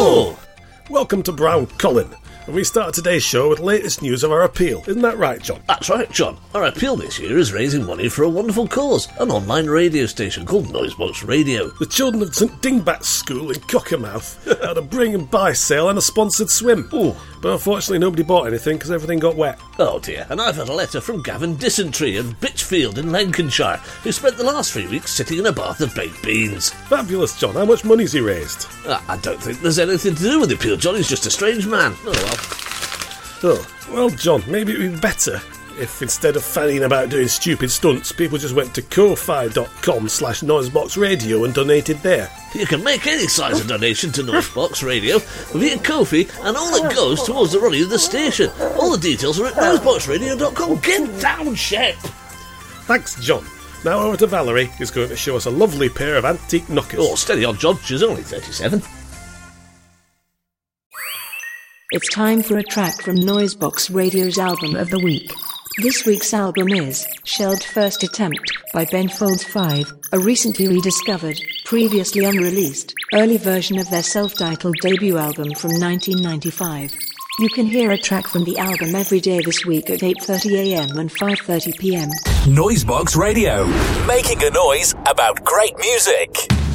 Hello! Welcome to Brown Colin, and we start today's show with the latest news of our appeal. Isn't that right, John? That's right, John. Our appeal this year is raising money for a wonderful cause, an online radio station called Noisebox Radio. The children of St Dingbat's School in Cockermouth had a bring and buy sale and a sponsored swim. Ooh. But unfortunately nobody bought anything because everything got wet. Oh dear, and I've had a letter from Gavin Dysentery of Bitchfield in Lancashire, who spent the last 3 weeks sitting in a bath of baked beans. Fabulous, John. How much money's he raised? I don't think there's anything to do with the appeal, John. He's just a strange man. Oh, well, John, maybe it would be better if instead of fanning about doing stupid stunts, people just went to ko-fi.com/noiseboxradio and donated there. You can make any size of donation to Noisebox Radio via Ko-fi, and all it goes towards the running of the station. All the details are at noiseboxradio.com. Get down, ship! Thanks, John. Now over to Valerie, who's going to show us a lovely pair of antique knockers. Oh, steady on, John. She's only 37. It's time for a track from Noisebox Radio's Album of the Week. This week's album is Shelved First Attempt by Ben Folds 5, a recently rediscovered, previously unreleased, early version of their self-titled debut album from 1995. You can hear a track from the album every day this week at 8:30 a.m. and 5:30 p.m. Noisebox Radio, making a noise about great music.